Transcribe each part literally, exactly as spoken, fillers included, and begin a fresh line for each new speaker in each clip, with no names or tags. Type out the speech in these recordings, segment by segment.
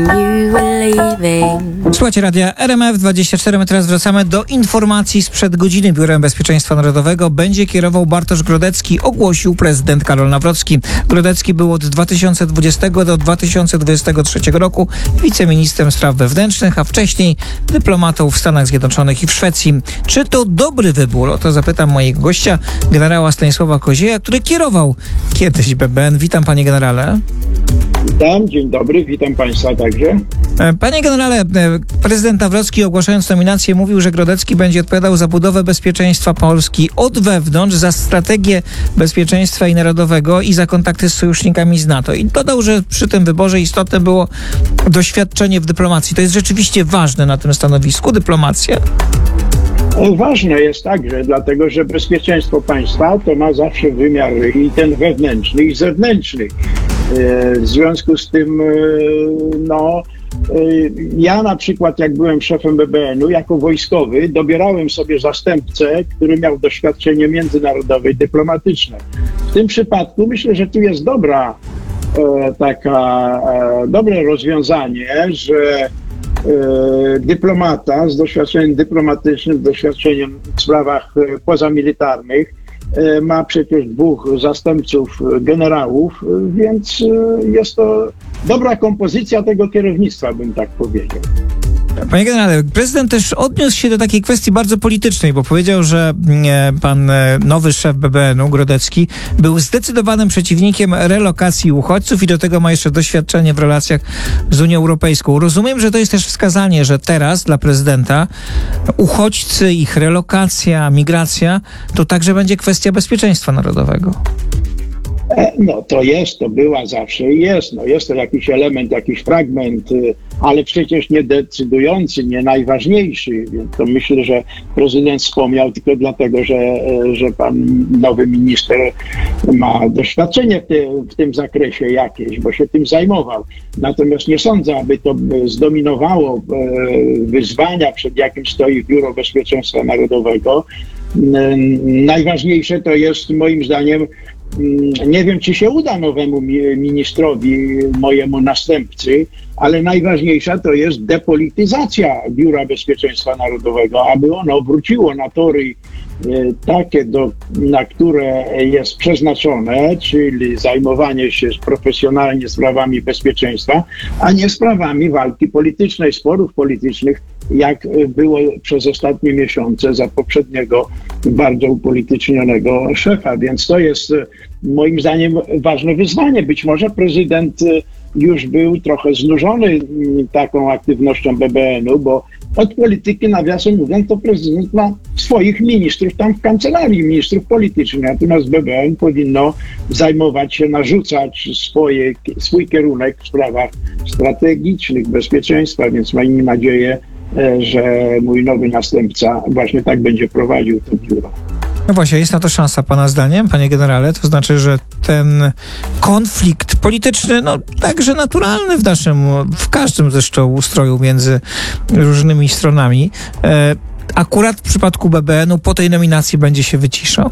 Słuchajcie radia R M F dwadzieścia cztery. My teraz wracamy do informacji sprzed godziny. Biurem Bezpieczeństwa Narodowego będzie kierował Bartosz Grodecki, ogłosił prezydent Karol Nawrocki. Grodecki był od dwa tysiące dwudziestego do dwa tysiące dwudziestego trzeciego roku wiceministrem spraw wewnętrznych, a wcześniej dyplomatą w Stanach Zjednoczonych i w Szwecji. Czy to dobry wybór? O to zapytam mojego gościa, generała Stanisława Kozieja, który kierował kiedyś B B N. Witam, panie generale.
Witam, dzień dobry, witam państwa także.
Panie generale, prezydent Nawrocki, ogłaszając nominację, mówił, że Grodecki będzie odpowiadał za budowę bezpieczeństwa Polski od wewnątrz, za strategię bezpieczeństwa i narodowego i za kontakty z sojusznikami z NATO. I dodał, że przy tym wyborze istotne było doświadczenie w dyplomacji. To jest rzeczywiście ważne na tym stanowisku, dyplomacja?
Ważne jest także, dlatego że bezpieczeństwo państwa to ma zawsze wymiar i ten wewnętrzny, i zewnętrzny. W związku z tym, no, ja na przykład jak byłem szefem B B N u, jako wojskowy, dobierałem sobie zastępcę, który miał doświadczenie międzynarodowe i dyplomatyczne. W tym przypadku myślę, że tu jest dobra, taka, dobre rozwiązanie, że dyplomata z doświadczeniem dyplomatycznym, doświadczeniem w sprawach pozamilitarnych ma przecież dwóch zastępców generałów, więc jest to dobra kompozycja tego kierownictwa, bym tak powiedział.
Panie generale, prezydent też odniósł się do takiej kwestii bardzo politycznej, bo powiedział, że pan nowy szef B B N u, Grodecki, był zdecydowanym przeciwnikiem relokacji uchodźców i do tego ma jeszcze doświadczenie w relacjach z Unią Europejską. Rozumiem, że to jest też wskazanie, że teraz dla prezydenta uchodźcy, ich relokacja, migracja to także będzie kwestia bezpieczeństwa narodowego.
No to jest, to była zawsze i jest. No jest to jakiś element, jakiś fragment, ale przecież nie decydujący, nie najważniejszy. Więc to myślę, że prezydent wspomniał tylko dlatego, że, że pan nowy minister ma doświadczenie w, ty, w tym zakresie jakieś, bo się tym zajmował. Natomiast nie sądzę, aby to zdominowało wyzwania, przed jakim stoi Biuro Bezpieczeństwa Narodowego. Najważniejsze to jest moim zdaniem, nie wiem, czy się uda nowemu ministrowi, mojemu następcy, ale najważniejsza to jest depolityzacja Biura Bezpieczeństwa Narodowego, aby ono wróciło na tory takie, do, na które jest przeznaczone, czyli zajmowanie się profesjonalnie sprawami bezpieczeństwa, a nie sprawami walki politycznej, sporów politycznych, jak było przez ostatnie miesiące za poprzedniego bardzo upolitycznionego szefa. Więc to jest moim zdaniem ważne wyzwanie. Być może prezydent już był trochę znużony taką aktywnością B B N u, bo od polityki, nawiasem mówiąc, to prezydent ma swoich ministrów tam w kancelarii, ministrów politycznych. Natomiast B B N powinno zajmować się, narzucać swoje, swój kierunek w sprawach strategicznych, bezpieczeństwa, więc mam nadzieję, że mój nowy następca właśnie tak będzie prowadził to biuro.
No właśnie, jest na to szansa pana zdaniem, panie generale? To znaczy, że ten konflikt polityczny, no także naturalny w naszym, w każdym zresztą ustroju między różnymi stronami, e, akurat w przypadku B B N u po tej nominacji będzie się wyciszał?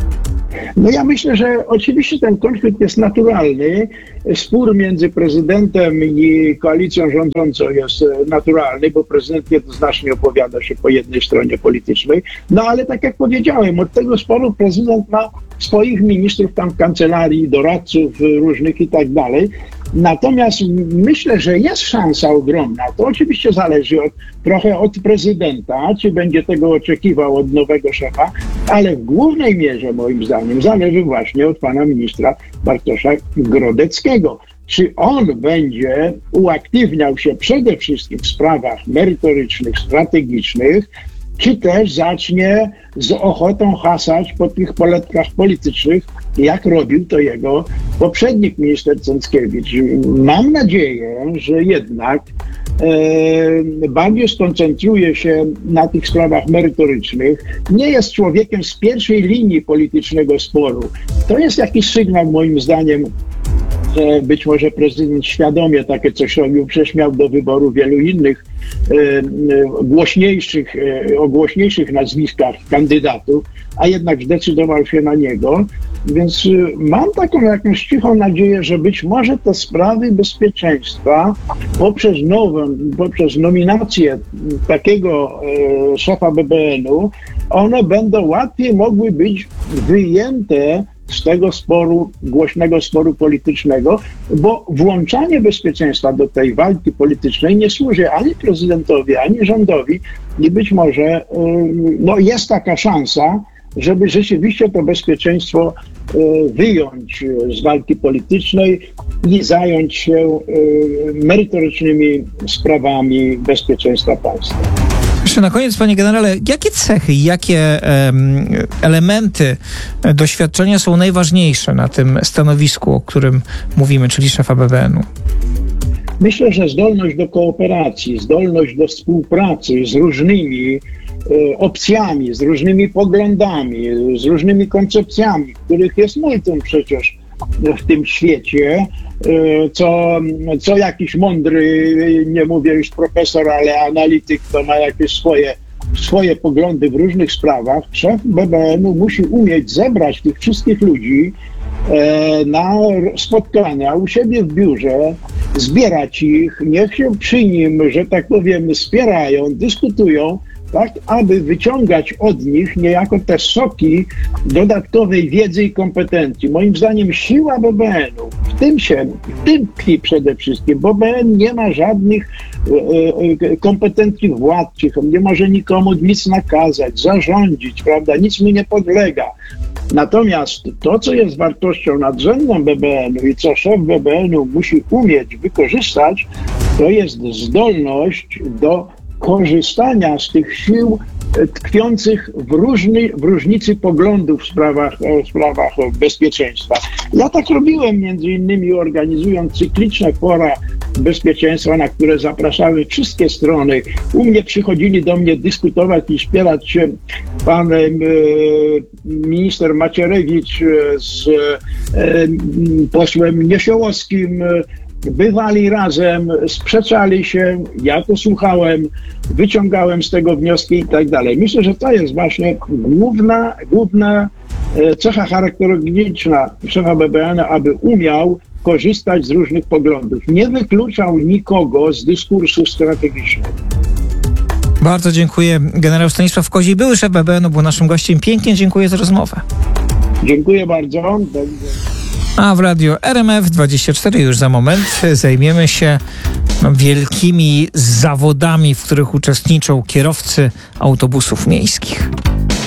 No ja myślę, że oczywiście ten konflikt jest naturalny. Spór między prezydentem i koalicją rządzącą jest naturalny, bo prezydent jednoznacznie opowiada się po jednej stronie politycznej. No ale tak jak powiedziałem, od tego sporu prezydent ma swoich ministrów tam w kancelarii, doradców różnych i tak dalej. Natomiast myślę, że jest szansa ogromna. To oczywiście zależy od, trochę od prezydenta, czy będzie tego oczekiwał od nowego szefa, ale w głównej mierze moim zdaniem zależy właśnie od pana ministra Bartosza Grodeckiego. Czy on będzie uaktywniał się przede wszystkim w sprawach merytorycznych, strategicznych, czy też zacznie z ochotą hasać po tych poletkach politycznych, jak robił to jego poprzednik, minister Cęckiewicz. Mam nadzieję, że jednak e, bardziej skoncentruje się na tych sprawach merytorycznych. Nie jest człowiekiem z pierwszej linii politycznego sporu. To jest jakiś sygnał, moim zdaniem, że być może prezydent świadomie takie coś robił, przecież miał do wyboru wielu innych e, e, głośniejszych, e, o głośniejszych nazwiskach kandydatów, a jednak zdecydował się na niego. Więc e, mam taką jakąś cichą nadzieję, że być może te sprawy bezpieczeństwa poprzez nową, poprzez nominację takiego e, szefa B B N-u, one będą łatwiej mogły być wyjęte z tego sporu, głośnego sporu politycznego, bo włączanie bezpieczeństwa do tej walki politycznej nie służy ani prezydentowi, ani rządowi i być może no, jest taka szansa, żeby rzeczywiście to bezpieczeństwo wyjąć z walki politycznej i zająć się merytorycznymi sprawami bezpieczeństwa państwa.
Jeszcze na koniec, panie generale, jakie cechy, jakie um, elementy doświadczenia są najważniejsze na tym stanowisku, o którym mówimy, czyli szefa B B N-u?
Myślę, że zdolność do kooperacji, zdolność do współpracy z różnymi e, opcjami, z różnymi poglądami, z różnymi koncepcjami, których jest multum przecież w tym świecie, co, co jakiś mądry, nie mówię już profesor, ale analityk, to ma jakieś swoje, swoje poglądy w różnych sprawach. Szef B B N-u musi umieć zebrać tych wszystkich ludzi na spotkania u siebie w biurze, zbierać ich, niech się przy nim, że tak powiem, spierają, dyskutują, tak, aby wyciągać od nich niejako te soki dodatkowej wiedzy i kompetencji. Moim zdaniem siła B B N-u w tym się, w tym tkwi przede wszystkim. B B N nie ma żadnych e, e, kompetencji władczych, on nie może nikomu nic nakazać, zarządzić, prawda, nic mu nie podlega. Natomiast to, co jest wartością nadrzędną B B N-u i co szef B B N-u musi umieć wykorzystać, to jest zdolność do korzystania z tych sił tkwiących w, różny, w różnicy poglądów w sprawach, w sprawach bezpieczeństwa. Ja tak robiłem między innymi organizując cykliczne fora bezpieczeństwa, na które zapraszały wszystkie strony. U mnie przychodzili do mnie dyskutować i wspierać się pan e, minister Macierewicz z e, posłem Niesiołowskim. Bywali razem, sprzeczali się, ja to słuchałem, wyciągałem z tego wnioski i tak dalej. Myślę, że to jest właśnie główna, główna cecha charakterystyczna szefa B B N-u, aby umiał korzystać z różnych poglądów. Nie wykluczał nikogo z dyskursu strategicznego.
Bardzo dziękuję. Generał Stanisław Kozi, były szef B B N-u, był naszym gościem. Pięknie dziękuję za rozmowę.
Dziękuję bardzo. Do widzenia.
A w radiu R M F dwadzieścia cztery już za moment zajmiemy się no, wielkimi zawodami, w których uczestniczą kierowcy autobusów miejskich.